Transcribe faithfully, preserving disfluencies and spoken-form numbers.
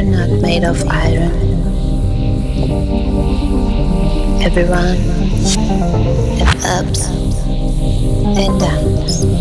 are not made of iron. Everyone has ups and downs.